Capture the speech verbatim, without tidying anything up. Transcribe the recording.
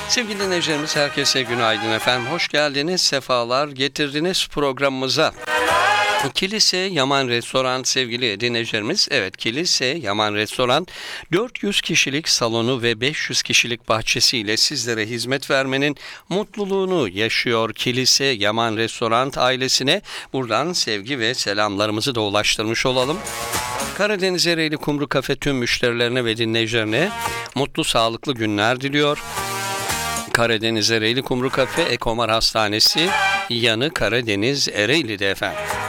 Sevgili dinleyicilerimiz, herkese günaydın efendim. Hoş geldiniz, sefalar getirdiniz programımıza. Kilise Yaman Restoran sevgili dinleyicilerimiz. Evet, Kilise Yaman Restoran dört yüz kişilik salonu ve beş yüz kişilik bahçesiyle sizlere hizmet vermenin mutluluğunu yaşıyor. Kilise Yaman Restoran ailesine buradan sevgi ve selamlarımızı da ulaştırmış olalım. Karadeniz Ereğli Kumru Kafe tüm müşterilerine ve dinleyicilerine mutlu sağlıklı günler diliyor. Karadeniz Ereğli Kumru Kafe, Ekomar Hastanesi yanı Karadeniz Ereğli'de efendim.